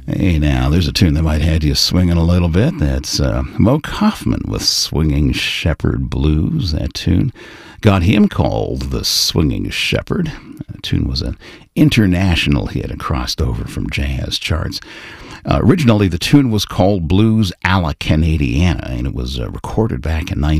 Hey, now, there's a tune that might have you swinging a little bit. That's Mo Kaufman with Swinging Shepherd Blues. That tune got him called the Swinging Shepherd. That tune was an international hit and crossed over from jazz charts. Originally, the tune was called Blues a la Canadiana, and it was recorded back in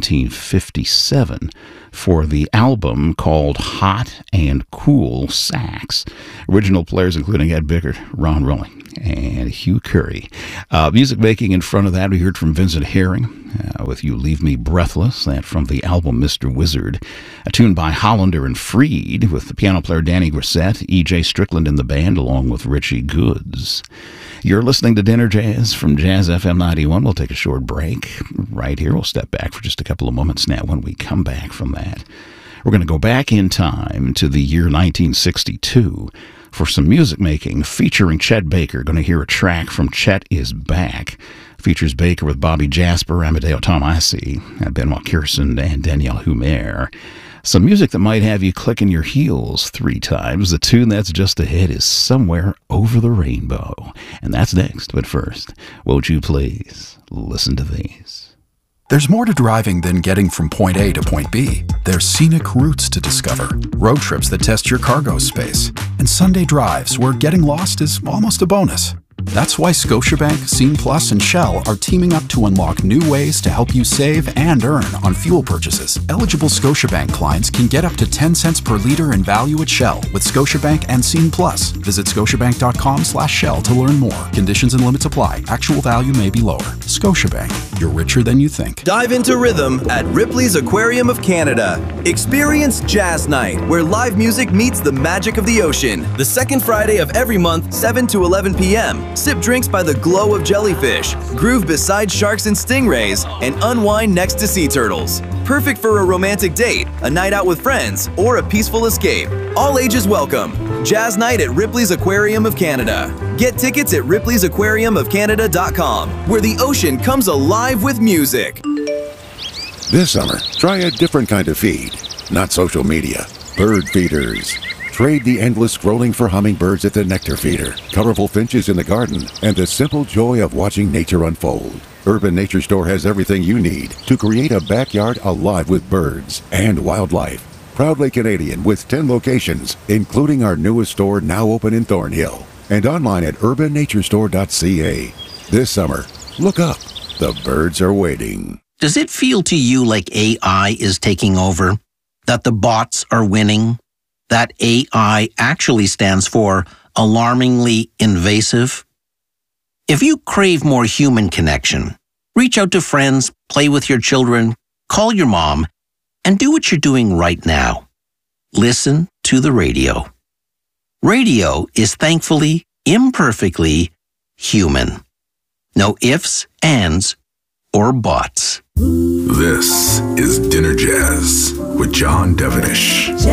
1957 for the album called Hot and Cool Sax. Original players including Ed Bickert, Ron Rolling, and Hugh Curry. Music making in front of that, we heard from Vincent Herring with You Leave Me Breathless, that from the album Mr. Wizard. A tune by Hollander and Freed with the piano player Danny Grissett, E.J. Strickland in the band, along with Richie Goods. You're listening to Dinner Jazz from Jazz FM 91. We'll take a short break right here. We'll step back for just a couple of moments now. When we come back from that, we're going to go back in time to the year 1962 for some music making featuring Chet Baker. Going to hear a track from Chet Is Back. Features Baker with Bobby Jasper, Amadeo Tomasi, Benoit Kirsten, and Danielle Humer. Some music that might have you clicking your heels 3 times. The tune that's just ahead is Somewhere Over the Rainbow. And that's next, but first, won't you please listen to these? There's more to driving than getting from point A to point B. There's scenic routes to discover, road trips that test your cargo space, and Sunday drives where getting lost is almost a bonus. That's why Scotiabank, Scene Plus, and Shell are teaming up to unlock new ways to help you save and earn on fuel purchases. Eligible Scotiabank clients can get up to 10 cents per liter in value at Shell with Scotiabank and Scene Plus. Visit scotiabank.com/Shell to learn more. Conditions and limits apply. Actual value may be lower. Scotiabank, you're richer than you think. Dive into rhythm at Ripley's Aquarium of Canada. Experience Jazz Night, where live music meets the magic of the ocean. The second Friday of every month, 7 to 11 p.m. Sip drinks by the glow of jellyfish, groove beside sharks and stingrays, and unwind next to sea turtles. Perfect for a romantic date, a night out with friends, or a peaceful escape. All ages welcome. Jazz Night at Ripley's Aquarium of Canada. Get tickets at ripleysAquariumofCanada.com, where the ocean comes alive with music. This summer, try a different kind of feed. Not social media. Bird feeders. Trade the endless scrolling for hummingbirds at the nectar feeder, colorful finches in the garden, and the simple joy of watching nature unfold. Urban Nature Store has everything you need to create a backyard alive with birds and wildlife. Proudly Canadian with 10 locations, including our newest store now open in Thornhill, and online at urbannaturestore.ca. This summer, look up. The birds are waiting. Does it feel to you like AI is taking over? That the bots are winning? That AI actually stands for alarmingly invasive? If you crave more human connection, reach out to friends, play with your children, call your mom, and do what you're doing right now. Listen to the radio. Radio is thankfully, imperfectly human. No ifs, ands, or buts. This is Dinner Jazz with John Devenish.